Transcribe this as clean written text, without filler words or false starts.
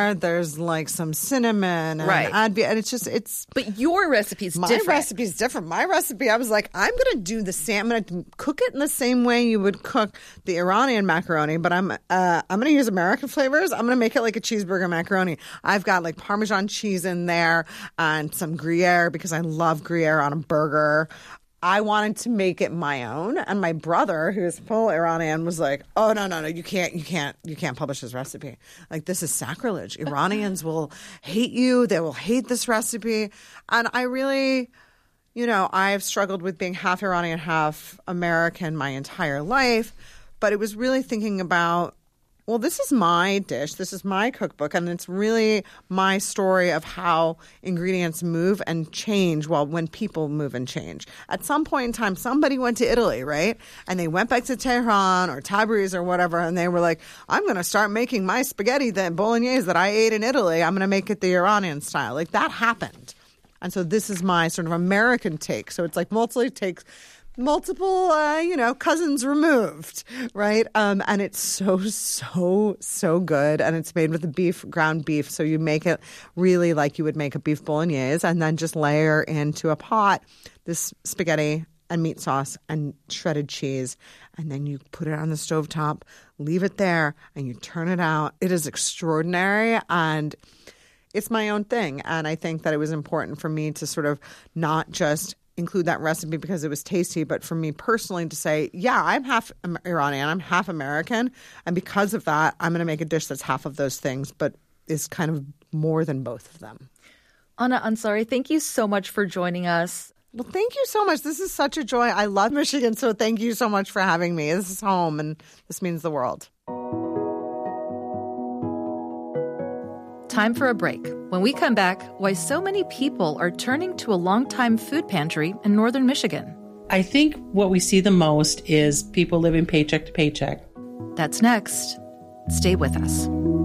there. There's like some cinnamon and and it's. But your recipe's different. My recipe's different. My recipe, I was like, I'm going to do the same. I'm going to cook it in the same way you would cook the Iranian macaroni, but I'm going to use American flavors. I'm going to make it like a cheeseburger macaroni. I've got like Parmesan cheese in there and some Gruyere because I love Gruyere on a burger. I wanted to make it my own, and my brother, who's full Iranian, was like, "Oh no, you can't publish this recipe. Like, this is sacrilege. Iranians will hate you. They will hate this recipe." And I really, I've struggled with being half Iranian, half American my entire life, but it was really thinking about, well, this is my dish, this is my cookbook, and it's really my story of how ingredients move and change when people move and change. At some point in time, somebody went to Italy, right? And they went back to Tehran or Tabriz or whatever, and they were like, I'm going to start making my spaghetti, the bolognese that I ate in Italy. I'm going to make it the Iranian style. Like, that happened. And so this is my sort of American take. So it's like multiple cousins removed, right? And it's so good. And it's made with the ground beef. So you make it really like you would make a beef bolognese, and then just layer into a pot this spaghetti and meat sauce and shredded cheese. And then you put it on the stovetop, leave it there, and you turn it out. It is extraordinary. And it's my own thing. And I think that it was important for me to sort of not just include that recipe because it was tasty, but for me personally to say, yeah, I'm half Iranian, I'm half American, and because of that, I'm going to make a dish that's half of those things, but is kind of more than both of them. Anna Ansari, thank you so much for joining us. Well, thank you so much. This is such a joy. I love Michigan, so thank you so much for having me. This is home, and this means the world. Time for a break. When we come back, why so many people are turning to a longtime food pantry in northern Michigan. I think what we see the most is people living paycheck to paycheck. That's next. Stay with us.